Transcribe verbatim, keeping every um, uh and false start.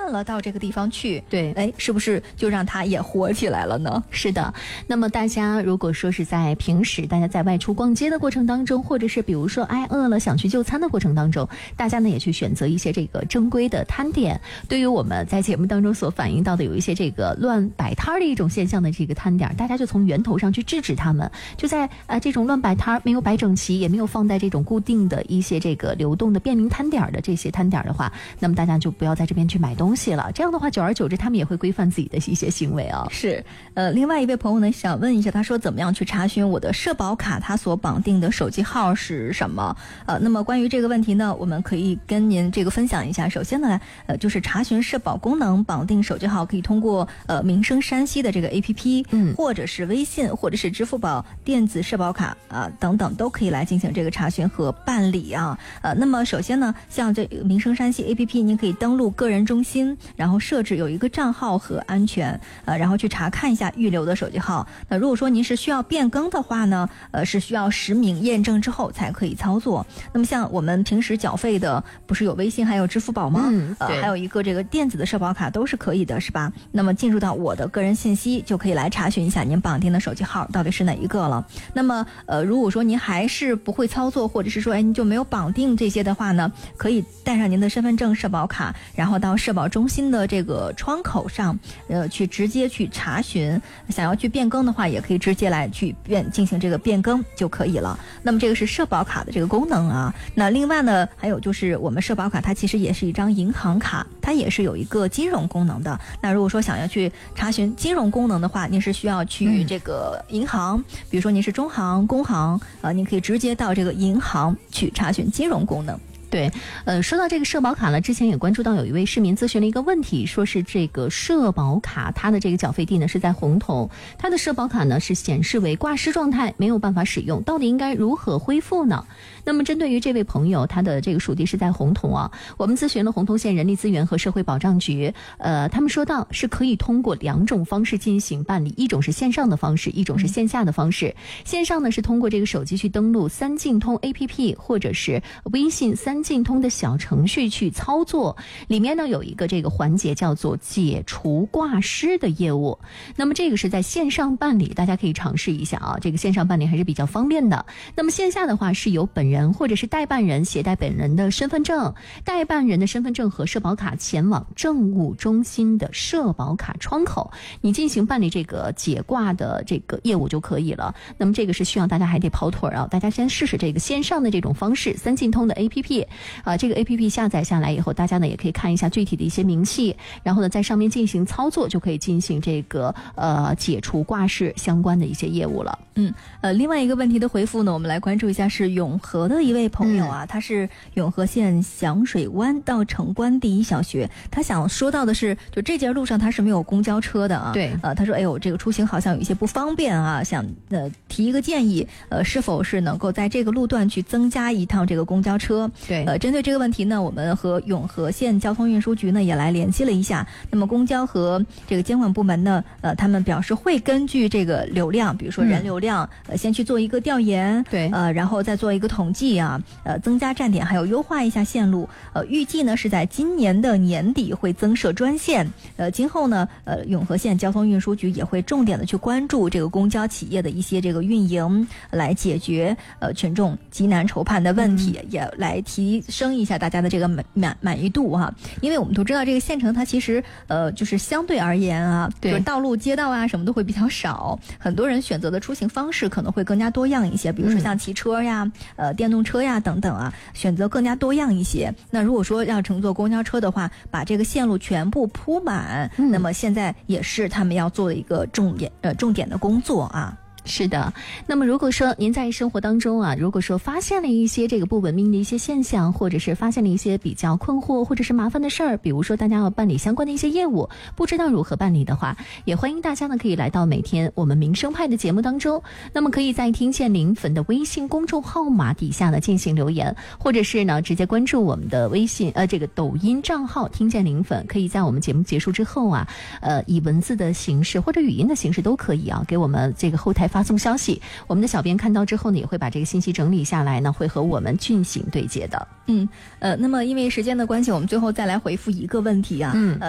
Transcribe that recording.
惯了到这个地方去， 对， 哎，是不是就让它也活起来了呢？ 是的。那么大家如果说是在平时大家在外出逛街的过程当中，或者是比如说哎饿了想去就餐的过程当中，大家呢也去选择一些这个正规的摊点。对于我们在节目当中所反映到的有一些这个乱摆摊的一种现象的这个摊点，大家就从源头上去制止他们，就在呃这种乱摆摊没有摆整齐，也没有放在这种固定的一些这个流动的便民摊点的这些摊点的话，那么大家就不要在这边去买东西了。这样的话久而久之他们也会规范自己的一些行为啊。 是，呃，另外一位朋友呢想问一下，他说怎么样去查询我的社保卡它所绑定的手机号是什么？呃，那么关于这个问题呢，我们可以跟您这个分享一下。首先呢，呃，就是查询社保功能绑定手机号，可以通过呃民生山西的这个 A P P， 嗯， 或者是微信，或者是支付宝电子社保卡啊、呃、等等，都可以来进行这个查询和办理啊。呃，那么首先呢，像这个民生山西 A P P， 您可以登录个人中心，然后设置有一个账号和安全，呃，然后去查看一下预留的手机号。那如果说您是需要变更的话呢，呃，是需要实名验证之后才可以操作。那么像我们平时缴费的，不是有微信还有支付宝吗？ 嗯， 呃，还有一个这个电子的社保卡都是可以的，是吧？那么进入到我的个人信息，就可以来查询一下您绑定的手机号到底是哪一个了。那么呃，如果说您还是不会操作，或者是说哎您就没有绑定这些的话呢，可以带上您的身份证、社保卡，然后到社保中心的这个窗口上，呃，去直接去查询。想要去变更的话，也可以直接来去变进行这个变更就可以了。那么这个是社保卡的这个功能啊。那另外呢，还有就是我们社保卡它其实也是一张银行卡，它也是有一个金融功能的。那如果说想要去查询金融功能的话，您是需要去这个银行，嗯、比如说您是中行、工行，呃，您可以直接到这个银行去查询金融功能。 对，呃，说到这个社保卡呢，之前也关注到有一位市民咨询了一个问题，说是这个社保卡它的这个缴费地呢是在洪洞，它的社保卡呢是显示为挂失状态，没有办法使用，到底应该如何恢复呢？那么针对于这位朋友，他的这个属地是在洪洞啊，我们咨询了洪洞县人力资源和社会保障局，呃，他们说到是可以通过两种方式进行办理，一种是线上的方式，一种是线下的方式。线上呢是通过这个手机去登录三晋通 A P P 或者是微信三晋通的小程序去操作，里面呢有一个这个环节叫做解除挂失的业务。那么这个是在线上办理，大家可以尝试一下啊，这个线上办理还是比较方便的。那么线下的话是由本人或者是代办人携带本人的身份证、代办人的身份证和社保卡前往政务中心的社保卡窗口，你进行办理这个解挂的这个业务就可以了。那么这个是需要大家还得跑腿啊，大家先试试这个线上的这种方式，三晋通的 A P P 啊、呃，这个 A P P 下载下来以后，大家呢也可以看一下具体的一些明细，然后呢在上面进行操作，就可以进行这个呃解除挂失相关的一些业务了。 嗯，呃，另外一个问题的回复呢，我们来关注一下是永和的一位朋友啊，嗯、他是永和县响水湾到城关第一小学，他想说到的是，就这节路上他是没有公交车的啊。 对， 呃，他说，哎呦，这个出行好像有一些不方便啊，想呃提一个建议，呃，是否是能够在这个路段去增加一趟这个公交车？ 对， 呃，针对这个问题呢，我们和永和县交通运输局呢也来联系了一下，那么公交和这个监管部门呢，呃，他们表示会根据这个流量，比如说人流量。嗯呃，先去做一个调研， 对， 呃，然后再做一个统计啊，呃，增加站点，还有优化一下线路。呃，预计呢是在今年的年底会增设专线。呃，今后呢，呃，永和县交通运输局也会重点的去关注这个公交企业的一些这个运营，来解决呃群众急难愁盼的问题，嗯、也来提升一下大家的这个满满满意度哈、啊。因为我们都知道，这个县城它其实呃就是相对而言啊， 对， 就是道路、街道啊什么都会比较少，很多人选择的出行方式可能会更加多样一些，比如说像骑车呀、嗯、呃电动车呀等等啊，选择更加多样一些。那如果说要乘坐公交车的话，把这个线路全部铺满，嗯、那么现在也是他们要做的一个重点呃重点的工作啊。 是的，那么如果说您在生活当中啊，如果说发现了一些这个不文明的一些现象，或者是发现了一些比较困惑或者是麻烦的事儿，比如说大家要办理相关的一些业务，不知道如何办理的话，也欢迎大家呢可以来到每天我们民生派的节目当中，那么可以在听见零粉的微信公众号码底下呢进行留言，或者是呢直接关注我们的微信呃这个抖音账号听见零粉，可以在我们节目结束之后啊，呃以文字的形式或者语音的形式都可以啊，给我们这个后台发送消息，我们的小编看到之后呢，也会把这个信息整理下来呢，会和我们进行对接的。 嗯，呃，那么因为时间的关系，我们最后再来回复一个问题啊。 嗯。 呃